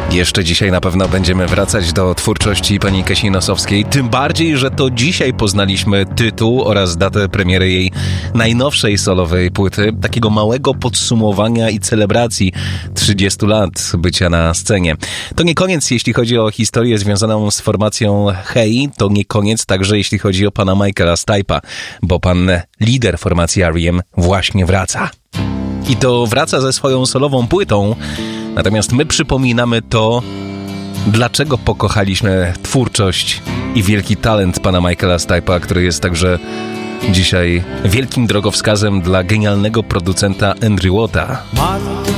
Jeszcze dzisiaj na pewno będziemy wracać do twórczości pani Kasi Nosowskiej, tym bardziej, że to dzisiaj poznaliśmy tytuł oraz datę premiery jej najnowszej solowej płyty, takiego małego podsumowania i celebracji 30 lat bycia na scenie. To nie koniec, jeśli chodzi o historię związaną z formacją Hey, to nie koniec także jeśli chodzi o pana Michaela Stipe'a, bo pan lider formacji R.E.M. właśnie wraca. I to wraca ze swoją solową płytą, natomiast my przypominamy to, dlaczego pokochaliśmy twórczość i wielki talent pana Michaela Stipe'a, który jest także dzisiaj wielkim drogowskazem dla genialnego producenta Andrew Watta.